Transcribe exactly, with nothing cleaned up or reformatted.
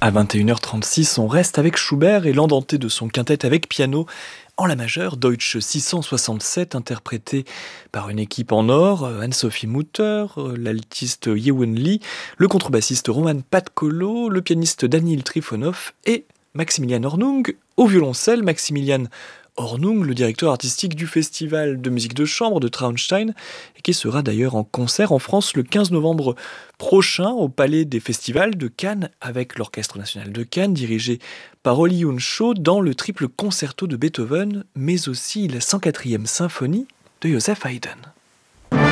À vingt et une heures trente-six, on reste avec Schubert et l'andante de son quintet avec piano en la majeure, Deutsche six cent soixante-sept, interprété par une équipe en or, Anne-Sophie Mutter, l'altiste Yewen Lee, le contrebassiste Roman Patkolo, le pianiste Daniil Trifonov et Maximilian Hornung au violoncelle. Maximilian Hornung, le directeur artistique du Festival de musique de chambre de Traunstein, et qui sera d'ailleurs en concert en France le quinze novembre prochain au Palais des Festivals de Cannes avec l'Orchestre national de Cannes dirigé par Olli Jundscho dans le triple concerto de Beethoven, mais aussi la cent quatrième symphonie de Joseph Haydn.